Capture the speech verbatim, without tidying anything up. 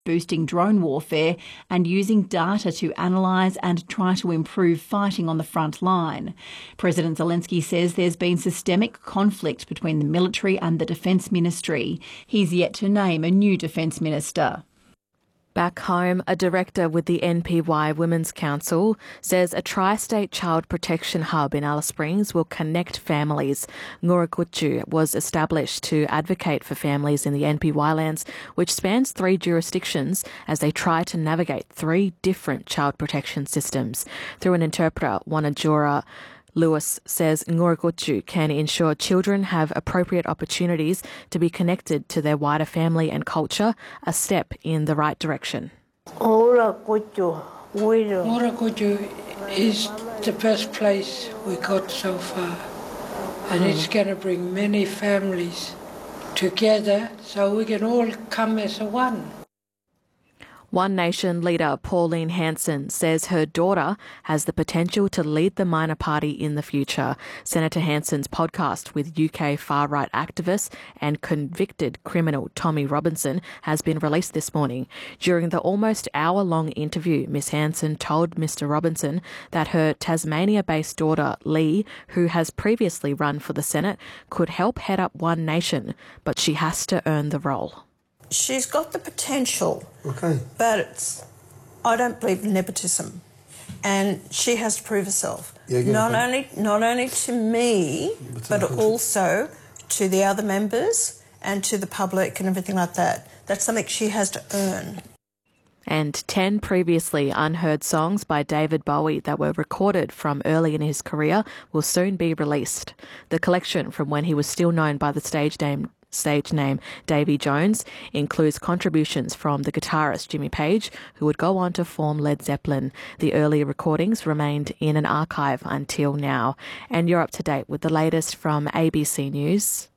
boosting drone warfare and using data to analyse and try to improve fighting on the front line. President Zelensky says there's been systemic conflict between the military and the Defence Ministry. He's yet to name a new Defence Minister. Back home, a director with the N P Y Women's Council says a tri-state child protection hub in Alice Springs will connect families. Ngurukutju was established to advocate for families in the N P Y lands, which spans three jurisdictions, as they try to navigate three different child protection systems. Through an interpreter, Wanajura Lewis says Ngurukutju can ensure children have appropriate opportunities to be connected to their wider family and culture, a step in the right direction. Ngurukutju is the best place we got so far, and it's going to bring many families together so we can all come as a one. One Nation leader Pauline Hanson says her daughter has the potential to lead the minor party in the future. Senator Hanson's podcast with U K far-right activist and convicted criminal Tommy Robinson has been released this morning. During the almost hour-long interview, Miss Hanson told Mister Robinson that her Tasmania-based daughter Lee, who has previously run for the Senate, could help head up One Nation, but she has to earn the role. She's got the potential, okay, but it's, I don't believe in nepotism, and she has to prove herself. Yeah, not only not only to me, but, but also to the other members and to the public and everything like that. That's something she has to earn. And ten previously unheard songs by David Bowie that were recorded from early in his career will soon be released. The collection from when he was still known by the stage name stage name Davy Jones includes contributions from the guitarist Jimmy Page, who would go on to form Led Zeppelin. The earlier recordings remained in an archive until now. And you're up to date with the latest from A B C News.